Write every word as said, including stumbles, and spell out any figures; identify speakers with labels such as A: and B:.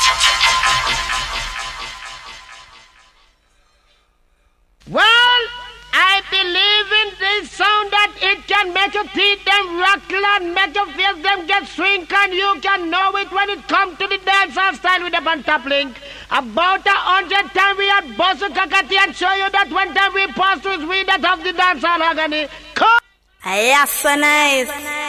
A: Well, I believe in this sound that it can make your teeth them rattle and make your face them get shrink, and you can know it when it comes to the dancehall style with the band top link. About a hundred times we had Bosso Kakati and show you that one time we passed through we that have the dancehall agony. Come!
B: Yes, so nice.